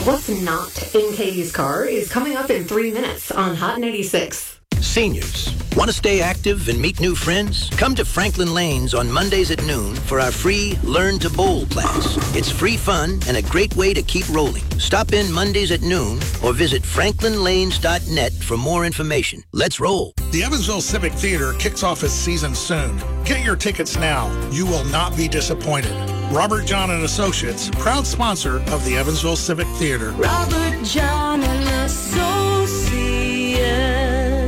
What's not in Katie's car is coming up in 3 minutes on Hot 96. Seniors, want to stay active and meet new friends? Come to Franklin Lanes on Mondays at noon for our free Learn to Bowl class. It's free fun and a great way to keep rolling. Stop in Mondays at noon or visit franklinlanes.net for more information. Let's roll. The Evansville Civic Theater kicks off its season soon. Get your tickets now. You will not be disappointed. Robert John and Associates, proud sponsor of the Evansville Civic Theater. Robert John and Associates.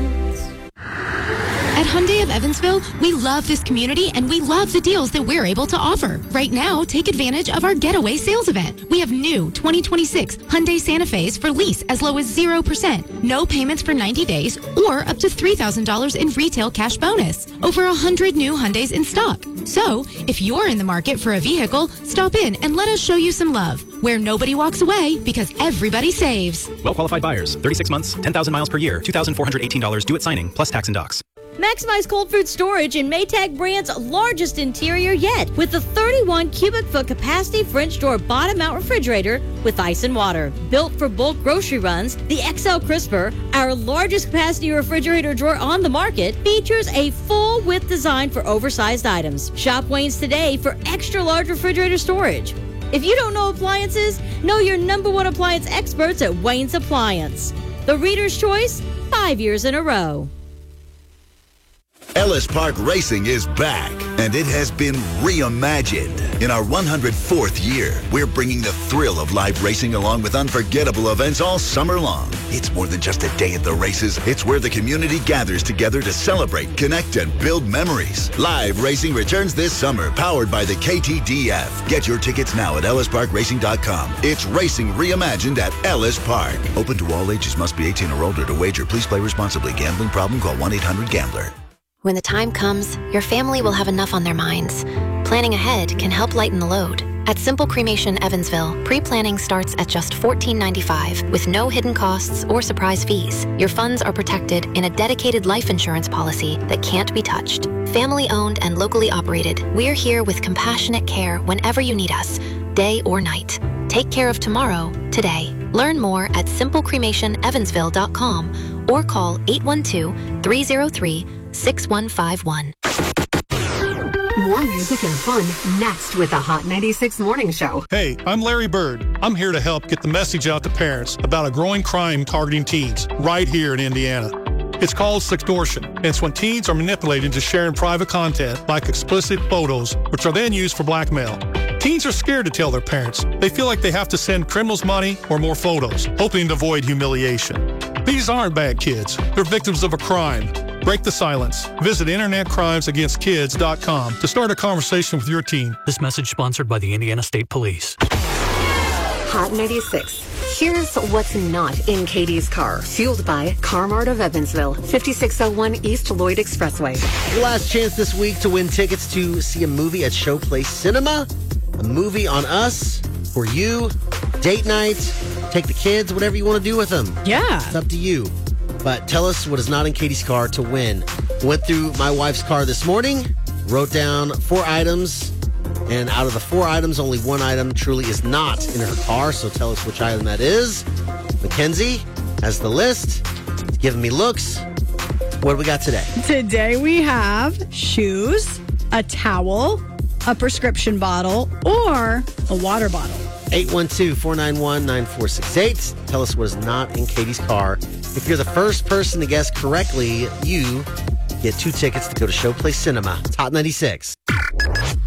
At Hyundai of Evansville, we love this community and we love the deals that we're able to offer. Right now, take advantage of our Getaway Sales Event. We have new 2026 Hyundai Santa Fe's for lease as low as 0%, no payments for 90 days, or up to $3,000 in retail cash bonus. Over 100 new Hyundais in stock. So, if you're in the market for a vehicle, stop in and let us show you some love, where nobody walks away because everybody saves. Well-qualified buyers, 36 months, 10,000 miles per year, $2,418 due at signing, plus tax and docs. Maximize cold food storage in Maytag brand's largest interior yet with the 31 cubic foot capacity French door bottom mount refrigerator with ice and water. Built for bulk grocery runs, the XL Crisper, our largest capacity refrigerator drawer on the market, features a full width design for oversized items. Shop Wayne's today for extra large refrigerator storage. If you don't know appliances, know your number one appliance experts at Wayne's Appliance. The Reader's Choice, 5 years in a row. Ellis Park Racing is back, and it has been reimagined. In our 104th year, we're bringing the thrill of live racing along with unforgettable events all summer long. It's more than just a day at the races. It's where the community gathers together to celebrate, connect, and build memories. Live racing returns this summer, powered by the KTDF. Get your tickets now at ellisparkracing.com. It's racing reimagined at Ellis Park. Open to all ages. Must be 18 or older to wager. Please play responsibly. Gambling problem? Call 1-800-GAMBLER. When the time comes, your family will have enough on their minds. Planning ahead can help lighten the load. At Simple Cremation Evansville, pre-planning starts at just $14.95 with no hidden costs or surprise fees. Your funds are protected in a dedicated life insurance policy that can't be touched. Family-owned and locally operated, we're here with compassionate care whenever you need us, day or night. Take care of tomorrow, today. Learn more at simplecremationevansville.com or call 812-303-6151. More music and fun next with the Hot 96 Morning Show. Hey, I'm Larry Bird. I'm here to help get the message out to parents about a growing crime targeting teens right here in Indiana. It's called sextortion. It's when teens are manipulated into sharing private content like explicit photos, which are then used for blackmail. Teens are scared to tell their parents. They feel like they have to send criminals money or more photos, hoping to avoid humiliation. These aren't bad kids. They're victims of a crime. Break the silence. Visit InternetCrimesAgainstKids.com to start a conversation with your teen. This message sponsored by the Indiana State Police. Hot 96. Here's what's not in Katie's car. Fueled by Car-Mart of Evansville, 5601 East Lloyd Expressway. Your last chance this week to win tickets to see a movie at Showplace Cinema. A movie on us, for you, date night, take the kids, whatever you want to do with them. Yeah. It's up to you. But tell us what is not in Katie's car to win. Went through my wife's car this morning, wrote down 4 items, and out of the 4 items, only 1 item truly is not in her car, so tell us which item that is. Mackenzie has the list. It's giving me looks. What do we got today? Today we have shoes, a towel, a prescription bottle, or a water bottle. 812-491-9468. Tell us what is not in Katie's car. If you're the first person to guess correctly, you get 2 tickets to go to Showplace Cinema. It's Hot 96.